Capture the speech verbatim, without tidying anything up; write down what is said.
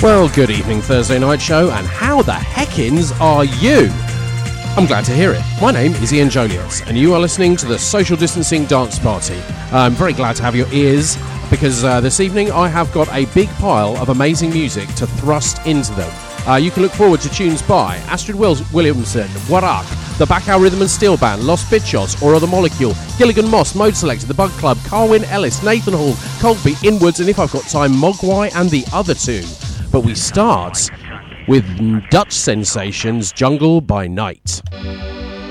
Well, good evening, Thursday Night Show, and how the heckins are you? I'm glad to hear it. My name is Ian Joliet, and you are listening to the Social Distancing Dance Party. I'm very glad to have your ears, because uh, this evening I have got a big pile of amazing music to thrust into them. Uh, you can look forward to tunes by Astrid Wills- Williamson, Warak, the Backhow Rhythm and Steel Band, Lost Bitchos, Or Other Molecule, Gilligan Moss, Mode Selector, The Bug Club, Carwyn Ellis, Nathan Hall, Colby, Inwards, and if I've got time, Mogwai and the other two. But we start with Dutch Sensations, Jungle by Night.